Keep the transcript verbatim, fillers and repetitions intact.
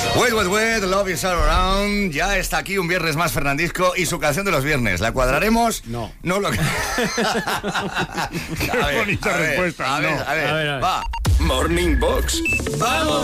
Wait, wait, wait, love is all around. Ya está aquí un viernes más Fernandisco y su canción de los viernes. ¿La cuadraremos? No. No lo. Qué a ver, bonita a ver, respuesta. A ver, no. a ver, A ver, a ver. va. Morning Box. ¡Vamos!